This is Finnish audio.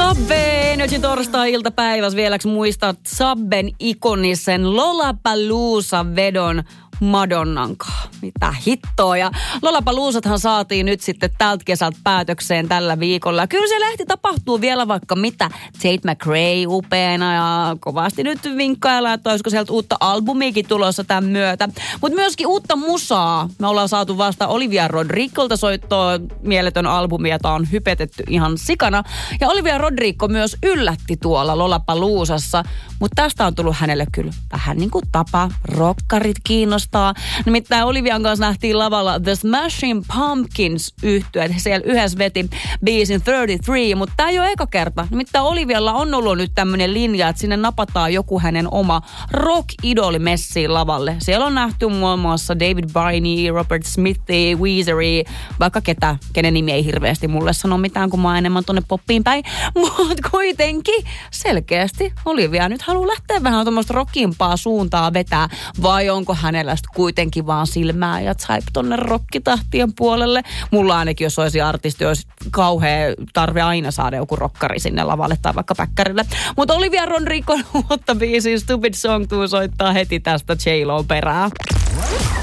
Subway Energy torstai-iltapäivässä vieläks muistat Subben ikonisen Lollapalooza-vedon Madonnankaan. Mitä hittoa. Ja Lollapaloozathan saatiin nyt sitten tältä kesältä päätökseen tällä viikolla. Kyllä se lähti tapahtuu vielä vaikka mitä. Tate McRae upeana ja kovasti nyt vinkkaillaan, että olisiko sieltä uutta albumiakin tulossa tämän myötä. Mutta myöskin uutta musaa. Me ollaan saatu vasta Olivia Rodricolta soittoa mieletön albumi, jota on hypetetty ihan sikana. Ja Olivia Rodrigo myös yllätti tuolla Lollapaloozassa. Mutta tästä on tullut hänelle kyllä vähän niin kuin tapa. Rokkarit kiinnostaa. Nimittäin Olivian kanssa nähtiin lavalla The Smashing Pumpkins -yhtye. Siellä yhdessä veti biisin 33, mutta tämä ei ole eka kerta. Nimittäin Olivialla on ollut nyt tämmöinen linja, että sinne napataan joku hänen oma rock-idoli messiin lavalle. Siellä on nähty muun muassa David Byrne, Robert Smith, Weezery, vaikka kenen nimi ei hirveästi mulle sano mitään, kun mä oon enemmän tonne poppiin päin. Mutta kuitenkin selkeästi Olivia nyt haluaa lähteä vähän tuommoista rockimpaa suuntaa vetää, vai onko hänellä kuitenkin vaan silmää ja type tonne rockitahtien puolelle. Mulla ainakin, jos olisi artisti, olisi kauhea tarve aina saada joku rokkari sinne lavalle tai vaikka päkkärille. Mutta Olivia Rodrigon uutta biisiä Stupid Song tuu soittaa heti tästä J-Lo perää.